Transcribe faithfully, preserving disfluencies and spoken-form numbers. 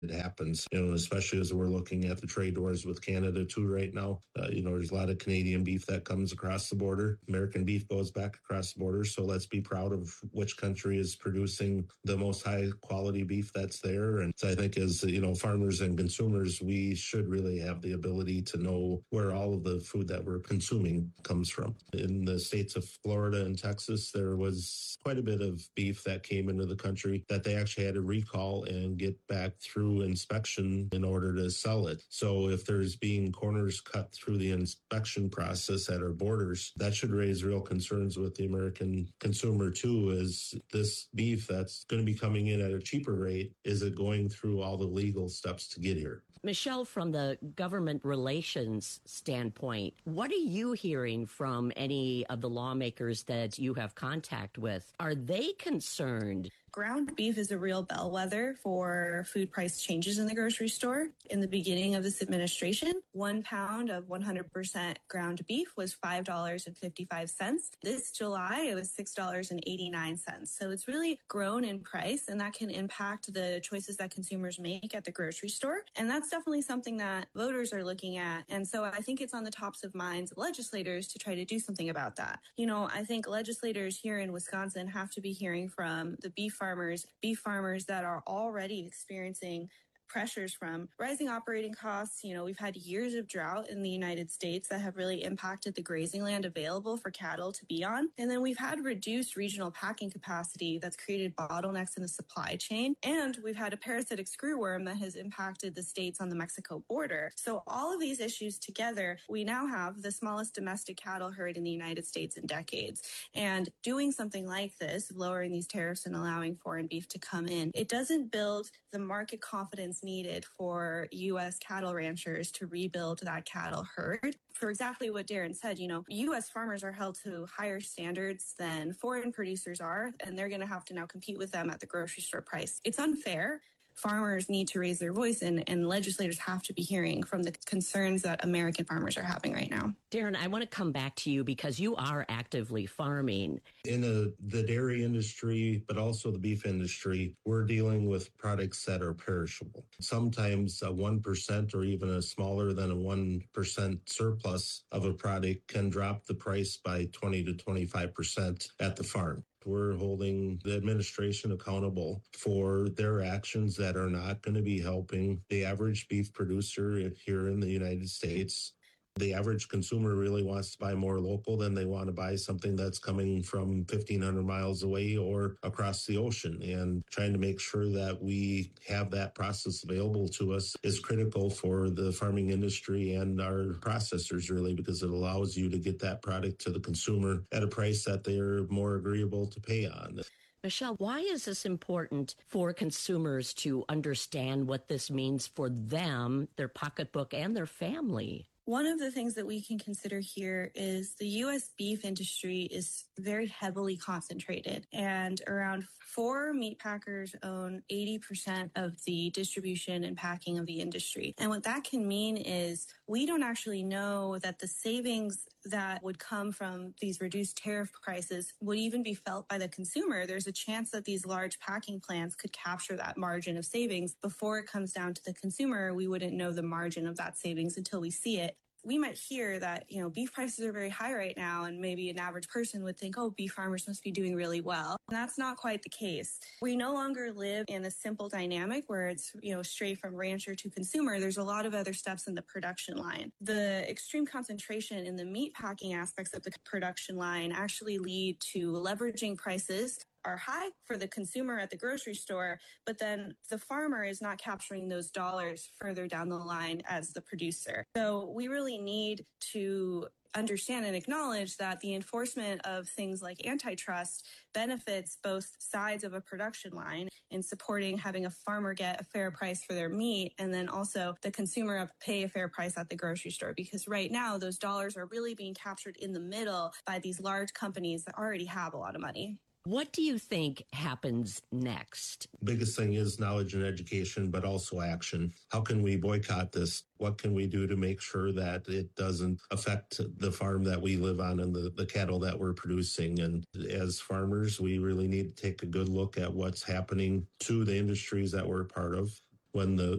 it happens, you know, especially as we're looking at the trade wars with Canada too right now. Uh, you know, there's a lot of Canadian beef that comes across the border. American beef goes back across the border. So let's be proud of which country is producing the most high quality beef that's there. And so I think as, you know, farmers and consumers, we should really have the ability to know where all of the food that we're consuming comes from. In the states of Florida and Texas, there was quite a bit of beef that came into the country that they actually had to recall and get back through inspection in order to sell it. So if there's being corners cut through the inspection process at our borders, that should raise real concerns with the American consumer too. Is this beef that's going to be coming in at a cheaper rate, is it going through all the legal steps to get here? Michelle, from the government relations standpoint, what are you hearing from any of the lawmakers that you have contact with? Are they concerned? Ground beef is a real bellwether for food price changes in the grocery store. In the beginning of this administration, one pound of one hundred percent ground beef was five dollars and fifty-five cents. This July, it was six dollars and eighty-nine cents. So it's really grown in price, and that can impact the choices that consumers make at the grocery store. And that's definitely something that voters are looking at. And so I think it's on the tops of minds of legislators to try to do something about that. You know, I think legislators here in Wisconsin have to be hearing from the beef farmers, beef farmers that are already experiencing pressures from rising operating costs. You know, we've had years of drought in the United States that have really impacted the grazing land available for cattle to be on. And then we've had reduced regional packing capacity that's created bottlenecks in the supply chain. And we've had a parasitic screwworm that has impacted the states on the Mexico border. So all of these issues together, we now have the smallest domestic cattle herd in the United States in decades. And doing something like this, lowering these tariffs and allowing foreign beef to come in, it doesn't build the market confidence needed for U S cattle ranchers to rebuild that cattle herd. For exactly what Darren said, you know, U S farmers are held to higher standards than foreign producers are, and they're going to have to now compete with them at the grocery store price. It's unfair. Farmers need to raise their voice, and, and legislators have to be hearing from the concerns that American farmers are having right now. Darren, I want to come back to you because you are actively farming. In a, the dairy industry, but also the beef industry, we're dealing with products that are perishable. Sometimes a one percent or even a smaller than a one percent surplus of a product can drop the price by twenty to twenty-five percent at the farm. We're holding the administration accountable for their actions that are not going to be helping the average beef producer here in the United States. The average consumer really wants to buy more local than they want to buy something that's coming from fifteen hundred miles away or across the ocean. And trying to make sure that we have that process available to us is critical for the farming industry and our processors, really, because it allows you to get that product to the consumer at a price that they're more agreeable to pay on. Michelle, why is this important for consumers to understand what this means for them, their pocketbook, and their family? One of the things that we can consider here is the U S beef industry is very heavily concentrated, and around four meat packers own eighty percent of the distribution and packing of the industry. And what that can mean is we don't actually know that the savings that would come from these reduced tariff prices would even be felt by the consumer. There's a chance that these large packing plants could capture that margin of savings before it comes down to the consumer. We wouldn't know the margin of that savings until we see it. We might hear that, you know, beef prices are very high right now, and maybe an average person would think, oh, beef farmers must be doing really well. And that's not quite the case. We no longer live in a simple dynamic where it's, you know, straight from rancher to consumer. There's a lot of other steps in the production line. The extreme concentration in the meat packing aspects of the production line actually lead to leveraging prices are high for the consumer at the grocery store, but then the farmer is not capturing those dollars further down the line as the producer. So we really need to understand and acknowledge that the enforcement of things like antitrust benefits both sides of a production line in supporting having a farmer get a fair price for their meat, and then also the consumer pay a fair price at the grocery store, because right now those dollars are really being captured in the middle by these large companies that already have a lot of money. What do you think happens next? Biggest thing is knowledge and education, but also action. How can we boycott this? What can we do to make sure that it doesn't affect the farm that we live on and the, the cattle that we're producing? And as farmers, we really need to take a good look at what's happening to the industries that we're a part of. When the